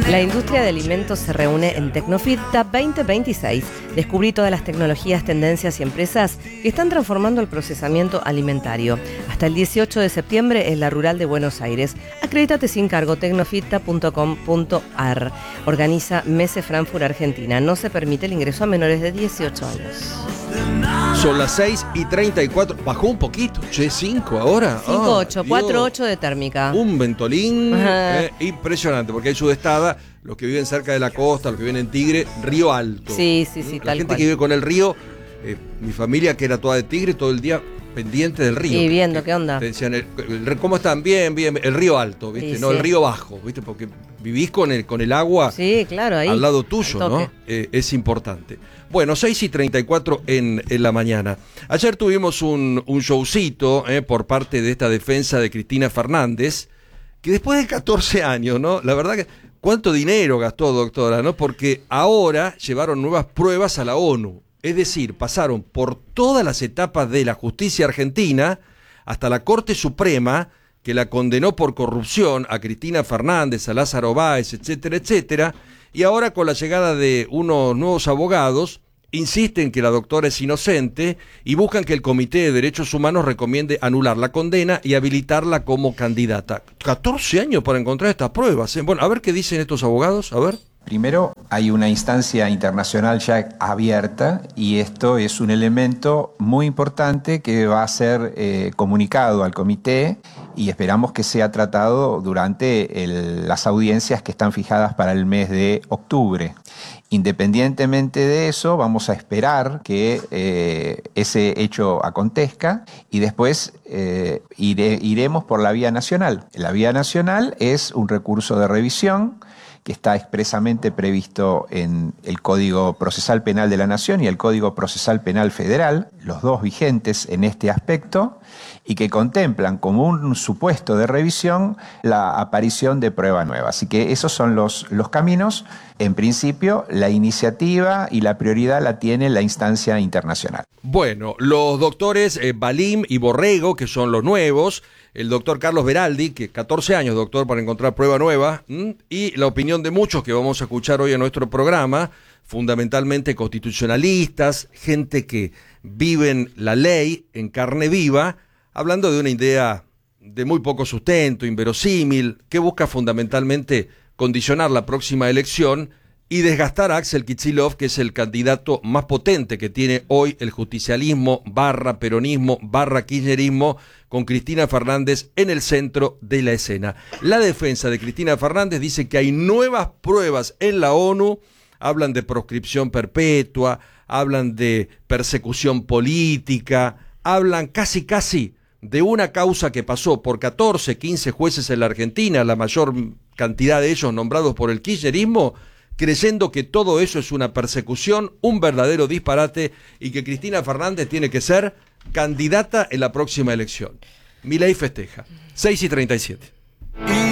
La industria de alimentos se reúne en Tecnofita 2026. Descubrí todas las tecnologías, tendencias y empresas que están transformando el procesamiento alimentario. Hasta el 18 de septiembre en la Rural de Buenos Aires. Acredítate sin cargo, tecnofita.com.ar. Organiza Messe Frankfurt Argentina. No se permite el ingreso a menores de 18 años. Son las 6:34. Bajó un poquito, 5 ahora. 5.8, 4.8 de térmica. Un ventolín impresionante, porque hay sudestada, los que viven cerca de la costa, los que viven en Tigre, Río Alto. Sí, la gente cual. que vive con el río, mi familia que era toda de Tigre, todo el día pendiente del río. Y viendo qué onda. Te decían, ¿cómo están? Bien, el río Alto, ¿viste? Sí, no, sí. el río Bajo, ¿viste? Porque vivís con el agua Sí, claro, ahí. al lado tuyo, al ¿no? toque. Es importante. Bueno, 6:34 en la mañana. Ayer tuvimos un showcito por parte de esta defensa de Cristina Fernández, que después de 14 años, ¿no? La verdad que, ¿cuánto dinero gastó, doctora, no? Porque ahora llevaron nuevas pruebas a la ONU. Es decir, pasaron por todas las etapas de la justicia argentina hasta la Corte Suprema, que la condenó por corrupción a Cristina Fernández, a Lázaro Báez, etcétera, etcétera. Y ahora, con la llegada de unos nuevos abogados, insisten que la doctora es inocente y buscan que el Comité de Derechos Humanos recomiende anular la condena y habilitarla como candidata. 14 años para encontrar estas pruebas, ¿eh? Bueno, a ver qué dicen estos abogados, a ver. Primero, hay una instancia internacional ya abierta y esto es un elemento muy importante que va a ser comunicado al comité y esperamos que sea tratado durante las audiencias que están fijadas para el mes de octubre. Independientemente de eso, vamos a esperar que ese hecho acontezca y después iremos por la vía nacional. La vía nacional es un recurso de revisión que está expresamente previsto en el Código Procesal Penal de la Nación y el Código Procesal Penal Federal, los dos vigentes en este aspecto, y que contemplan como un supuesto de revisión la aparición de prueba nueva. Así que esos son los caminos. En principio, la iniciativa y la prioridad la tiene la instancia internacional. Bueno, los doctores Balim y Borrego, que son los nuevos, el doctor Carlos Beraldi, que 14 años, doctor, para encontrar prueba nueva, y la opinión de muchos que vamos a escuchar hoy en nuestro programa, fundamentalmente constitucionalistas, gente que viven la ley en carne viva, hablando de una idea de muy poco sustento, inverosímil, que busca fundamentalmente condicionar la próxima elección y desgastar a Axel Kicillof, que es el candidato más potente que tiene hoy el justicialismo / peronismo / kirchnerismo, con Cristina Fernández en el centro de la escena. La defensa de Cristina Fernández dice que hay nuevas pruebas en la ONU, hablan de proscripción perpetua, hablan de persecución política, hablan casi de una causa que pasó por 14, 15 jueces en la Argentina, la mayor cantidad de ellos nombrados por el kirchnerismo, creyendo que todo eso es una persecución, un verdadero disparate, y que Cristina Fernández tiene que ser candidata en la próxima elección. Milei festeja. 6:37.